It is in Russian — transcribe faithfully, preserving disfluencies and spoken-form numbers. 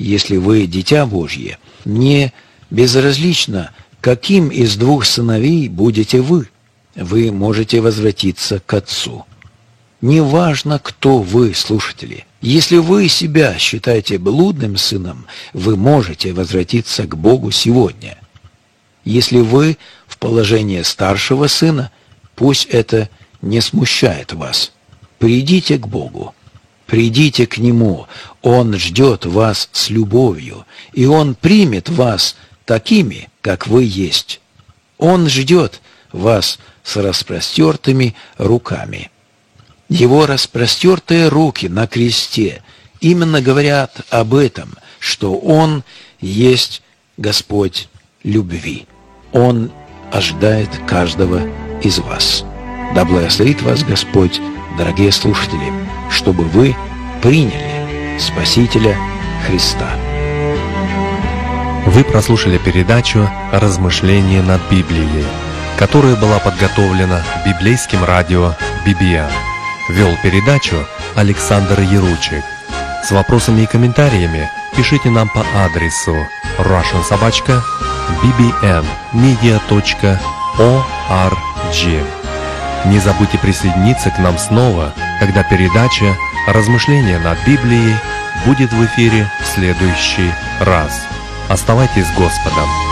Если вы дитя Божье, не безразлично, каким из двух сыновей будете вы. Вы можете возвратиться к Отцу. Неважно, кто вы, слушатели. Если вы себя считаете блудным сыном, вы можете возвратиться к Богу сегодня. Если вы в положении старшего сына, пусть это не смущает вас. Придите к Богу. Придите к Нему. Он ждет вас с любовью, и Он примет вас такими, как вы есть. Он ждет вас с распростертыми руками. Его распростертые руки на кресте именно говорят об этом, что Он есть Господь любви. Он ожидает каждого из вас. Да благословит вас Господь, дорогие слушатели, чтобы вы приняли Спасителя Христа. Вы прослушали передачу «Размышления над Библией», которая была подготовлена библейским радио би би эн. Вел передачу Александр Яручик. С вопросами и комментариями пишите нам по адресу russian собака би би эн медиа точка орг. Не забудьте присоединиться к нам снова, когда передача «Размышления над Библией» будет в эфире в следующий раз. Оставайтесь с Господом!